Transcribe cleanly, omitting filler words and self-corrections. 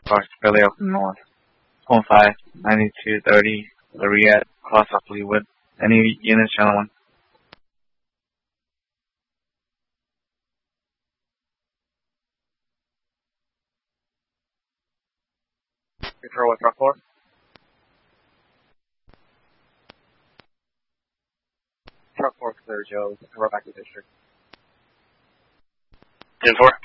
Park, Philly up north. 15, 9230, Lariat, cross off Leewood. Any units, gentlemen? Control with truck 4. Truck 4 clear, Joe. Cover back to district. 10-4.